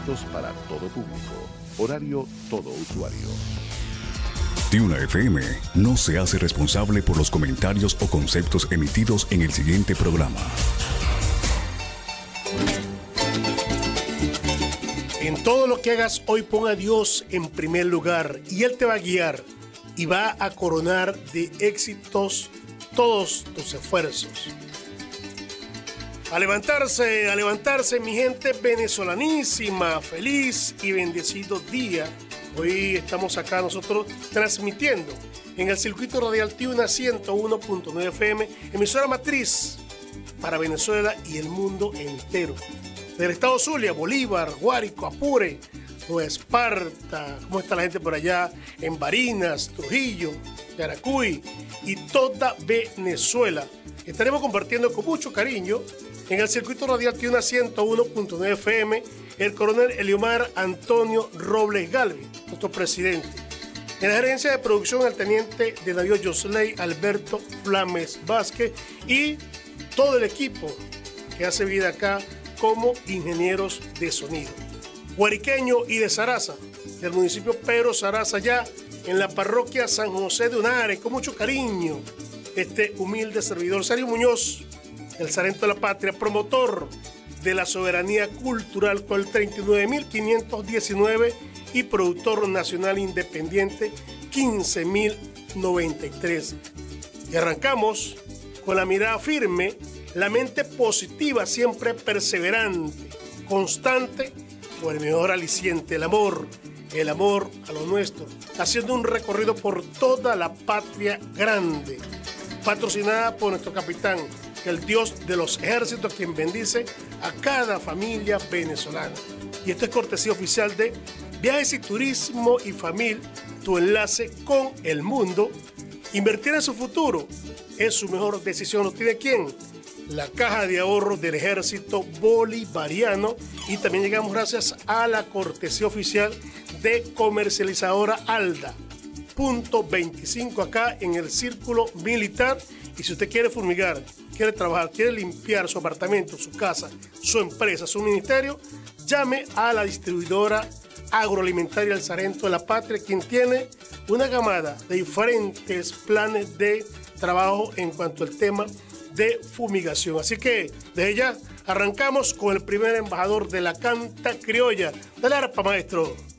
aptos para todo público. Horario todo usuario. Tiuna FM no se hace responsable por los comentarios o conceptos emitidos en el siguiente programa. En todo lo que hagas hoy pon a Dios en primer lugar y Él te va a guiar y va a coronar de éxitos todos tus esfuerzos. A levantarse mi gente venezolanísima, feliz y bendecido día. Hoy estamos acá nosotros transmitiendo en el circuito radial Tiuna 101.9 FM, emisora matriz para Venezuela y el mundo entero. Del estado Zulia, Bolívar, Guárico, Apure, Nueva Esparta, ¿cómo está la gente por allá? En Barinas, Trujillo, Yaracuy y toda Venezuela. Estaremos compartiendo con mucho cariño en el circuito radial Tiuna 101.9 FM el coronel Eliomar Antonio Robles Galvez, nuestro presidente. En la gerencia de producción el teniente de navío Josley Alberto Flames Vázquez y todo el equipo que hace vida acá como ingenieros de sonido. Guariqueño y de Zaraza, del municipio Pedro Zaraza, ya en la parroquia San José de Unares, con mucho cariño, este humilde servidor, Sergio Muñoz, el Sargento de la Patria, promotor de la soberanía cultural con el 39.519 y productor nacional independiente 15.093. Y arrancamos con la mirada firme, la mente positiva, siempre perseverante, constante, o el mejor aliciente, el amor a lo nuestro, haciendo un recorrido por toda la patria grande, patrocinada por nuestro capitán, el Dios de los ejércitos, quien bendice a cada familia venezolana. Y esto es cortesía oficial de Viajes y Turismo y Famil, tu enlace con el mundo. Invertir en su futuro es su mejor decisión. ¿Lo tiene quién? La Caja de Ahorros del Ejército Bolivariano. Y también llegamos gracias a la cortesía oficial de Comercializadora Alda. Punto 25 acá en el Círculo Militar. Y si usted quiere fumigar, quiere trabajar, quiere limpiar su apartamento, su casa, su empresa, su ministerio, llame a la distribuidora agroalimentaria El Sargento de la Patria, quien tiene una gamada de diferentes planes de trabajo en cuanto al tema de fumigación. Así que desde ya arrancamos con el primer embajador de la canta criolla. Dale arpa, maestro.